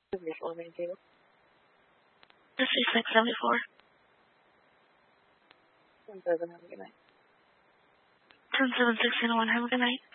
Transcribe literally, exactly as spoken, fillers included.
seventy-four, main table. six seventy-four. ten seven, have a good night. ten seven sixteen one, have a good night.